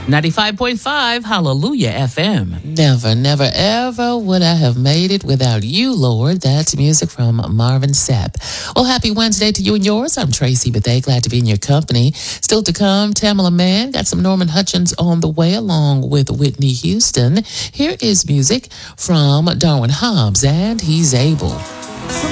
95.5 Hallelujah FM. Never, never, ever would I have made it without you, Lord. That's music from Marvin Sapp. Well, happy Wednesday to you and yours. I'm Tracy Bethea. Glad to be in your company. Still to come, Tamala Mann. Got some Norman Hutchins on the way along with Whitney Houston. Here is music from Darwin Hobbs, and He's Able.